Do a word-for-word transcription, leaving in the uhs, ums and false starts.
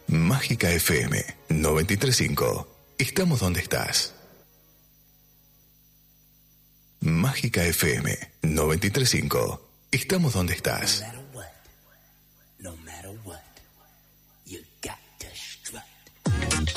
Mágica F M noventa y tres punto cinco. Estamos donde estás. Mágica F M noventa y tres punto cinco. Estamos donde estás. No matter what. No matter what.